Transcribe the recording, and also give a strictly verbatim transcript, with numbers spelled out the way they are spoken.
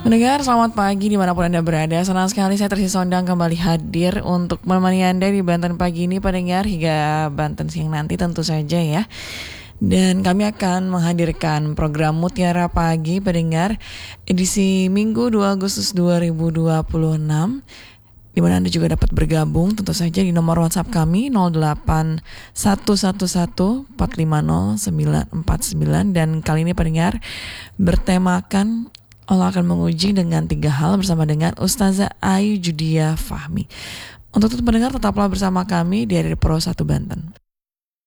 Pendengar, selamat pagi dimanapun Anda berada. Senang sekali saya Tersi Sondang kembali hadir untuk menemani Anda di Banten pagi ini, pendengar, hingga Banten siang nanti tentu saja ya. Dan kami akan menghadirkan program Mutiara Pagi, pendengar, edisi Minggu dua Agustus dua ribu dua puluh enam, di mana Anda juga dapat bergabung tentu saja di nomor WhatsApp kami nol delapan satu satu satu empat lima nol sembilan empat sembilan. Dan kali ini pendengar bertemakan Allah akan menguji dengan tiga hal bersama dengan Ustazah Ayu Judia Fahmi. Untuk itu pendengar, tetaplah bersama kami di R R I Pro satu Banten.